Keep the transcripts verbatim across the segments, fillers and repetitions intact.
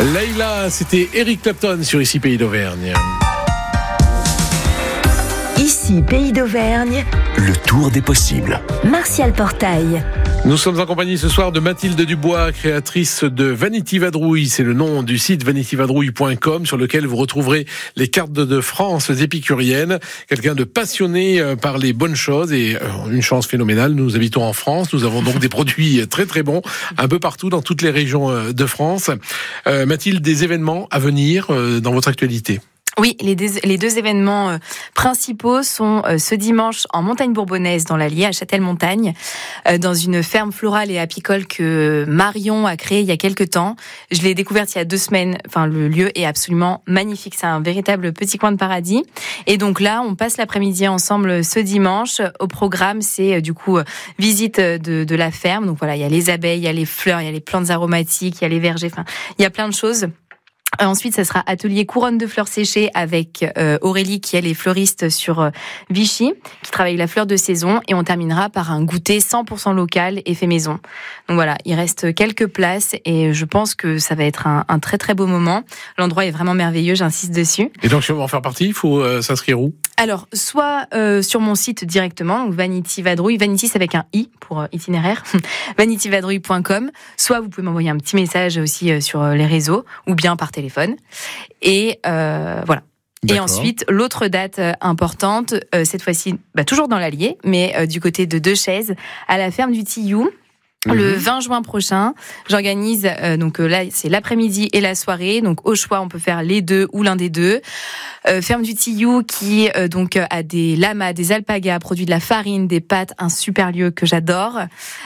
Leïla, c'était Eric Clapton sur Ici Pays d'Auvergne. Ici Pays d'Auvergne, le tour des possibles. Martial Portail. Nous sommes en compagnie ce soir de Mathilde Dubois, créatrice de Vanity Vadrouille. C'est le nom du site vanity vadrouille point com sur lequel vous retrouverez les cartes de France épicuriennes. Quelqu'un de passionné par les bonnes choses et une chance phénoménale. Nous habitons en France. Nous avons donc des produits très très bons un peu partout dans toutes les régions de France. Euh, Mathilde, des événements à venir dans votre actualité? Oui, les deux, les deux événements euh, principaux sont euh, ce dimanche en Montagne Bourbonnaise dans l'Allier, à Châtel-Montagne, euh, dans une ferme florale et apicole que Marion a créée il y a quelques temps. Je l'ai découverte il y a deux semaines. Enfin, le lieu est absolument magnifique. C'est un véritable petit coin de paradis. Et donc là, on passe l'après-midi ensemble ce dimanche. Au programme, c'est euh, du coup euh, visite de, de la ferme. Donc voilà, il y a les abeilles, il y a les fleurs, il y a les plantes aromatiques, il y a les vergers. Enfin, il y a plein de choses. Ensuite, ça sera atelier couronne de fleurs séchées avec euh, Aurélie, qui elle est fleuriste sur euh, Vichy, qui travaille la fleur de saison. Et on terminera par un goûter cent pour cent local et fait maison. Donc voilà, il reste quelques places et je pense que ça va être un, un très très beau moment. L'endroit est vraiment merveilleux, j'insiste dessus. Et donc, si on veut en faire partie, il faut euh, s'inscrire où ? Alors, soit euh, sur mon site directement, donc Vanity Vadrouille, Vanity c'est avec un i pour euh, itinéraire, vanity vadrouille point com, soit vous pouvez m'envoyer un petit message aussi euh, sur les réseaux, ou bien par téléphone. Et euh, voilà. D'accord. Et ensuite, l'autre date euh, importante, euh, cette fois-ci, bah, toujours dans l'Allier, mais euh, du côté de Deux-Chaises, à la ferme du Tillou. Le vingt juin prochain, j'organise, euh, donc euh, là c'est l'après-midi et la soirée, donc au choix on peut faire les deux ou l'un des deux. Euh, ferme du Tillou qui euh, donc a des lamas, des alpagas, produit de la farine, des pâtes, un super lieu que j'adore.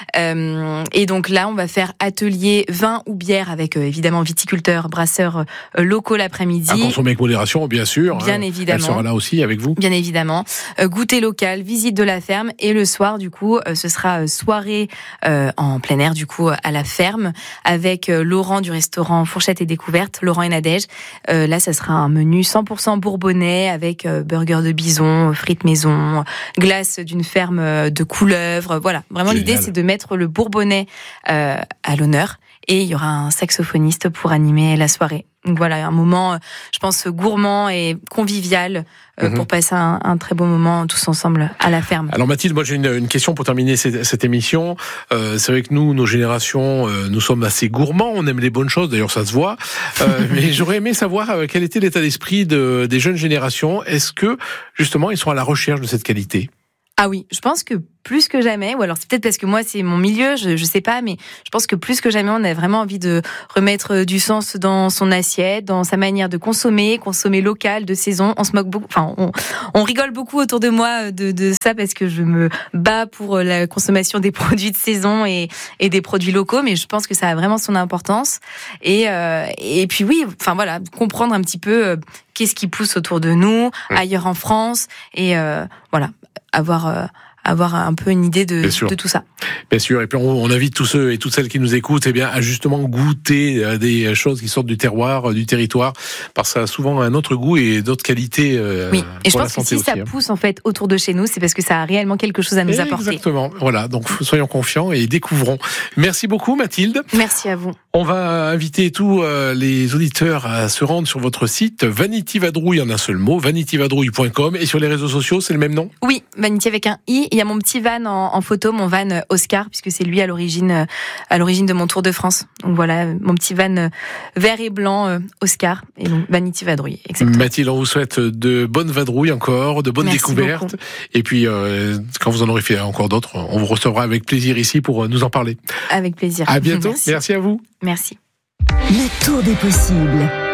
Euh, et donc là on va faire atelier vin ou bière avec euh, évidemment viticulteurs, brasseurs euh, locaux l'après-midi. À consommer avec modération, bien sûr. Bien hein. évidemment. Elle sera là aussi avec vous. Bien évidemment. Euh, goûter local, visite de la ferme et le soir du coup euh, ce sera euh, soirée euh, en en plein air du coup à la ferme avec euh, Laurent du restaurant Fourchette et Découverte, Laurent et Nadège. Euh, là ça sera un menu cent pour cent bourbonnais avec euh, burger de bison, frites maison, glace d'une ferme de couleuvres. Voilà, vraiment Génial. L'idée c'est de mettre le bourbonnais euh, à l'honneur et il y aura un saxophoniste pour animer la soirée. Donc voilà, un moment, je pense, gourmand et convivial euh, mmh. pour passer un, un très beau moment tous ensemble à la ferme. Alors Mathilde, moi j'ai une, une question pour terminer cette, cette émission. Euh, c'est vrai que nous, nos générations, euh, nous sommes assez gourmands, on aime les bonnes choses, d'ailleurs ça se voit. Euh, mais j'aurais aimé savoir euh, quel était l'état d'esprit de, des jeunes générations. Est-ce que, justement, ils sont à la recherche de cette qualité ? Ah oui, je pense que plus que jamais, ou alors c'est peut-être parce que moi c'est mon milieu, je, je sais pas, mais je pense que plus que jamais on a vraiment envie de remettre du sens dans son assiette, dans sa manière de consommer, consommer local, de saison. On se moque beaucoup, enfin on, on rigole beaucoup autour de moi de, de ça parce que je me bats pour la consommation des produits de saison et, et des produits locaux, mais je pense que ça a vraiment son importance. Et, euh, et puis oui, enfin voilà, comprendre un petit peu euh, qu'est-ce qui pousse autour de nous, ailleurs en France, et euh, voilà, avoir euh, avoir un peu une idée de, de tout ça. Bien sûr, et puis on, on invite tous ceux et toutes celles qui nous écoutent eh bien, à justement goûter des choses qui sortent du terroir, du territoire, parce que ça a souvent un autre goût et d'autres qualités euh, oui. Et pour je la pense que santé si aussi, ça hein. pousse en fait autour de chez nous, c'est parce que ça a réellement quelque chose à nous apporter. Exactement, voilà, donc soyons confiants et découvrons. Merci beaucoup Mathilde. Merci à vous. On va inviter tous euh, les auditeurs à se rendre sur votre site Vanity Vadrouille en un seul mot, vanity vadrouille point com, et sur les réseaux sociaux, c'est le même nom ? Oui, Vanity avec un i. Il y a mon petit van en, en photo, mon van Oscar, puisque c'est lui à l'origine, à l'origine de mon Tour de France. Donc voilà, mon petit van vert et blanc Oscar, et donc Vanity Vadrouille. Exactement. Mathilde, on vous souhaite de bonnes vadrouilles encore, de bonnes Merci découvertes. Beaucoup. Et puis, euh, quand vous en aurez fait encore d'autres, on vous recevra avec plaisir ici pour nous en parler. Avec plaisir. À bientôt. Merci, Merci à vous. Merci. Le tour des possibles.